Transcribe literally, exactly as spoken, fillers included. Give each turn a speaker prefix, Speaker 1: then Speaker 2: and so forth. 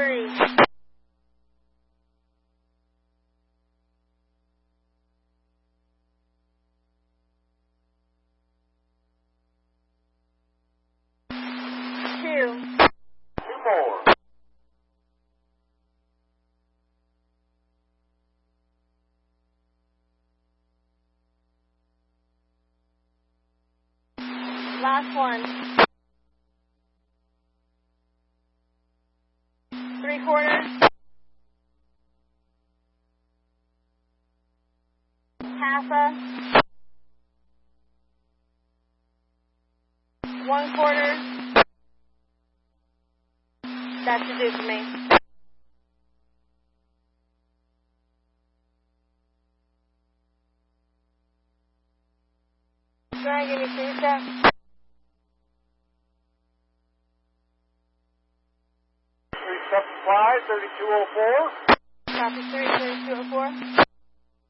Speaker 1: three. Two.
Speaker 2: Two more.
Speaker 1: Last one. Three quarters. Half a. One quarter. That should do for me. Try and give me three steps.
Speaker 2: Three step supply, thirty-two oh four.
Speaker 1: Copy three, thirty-two oh four.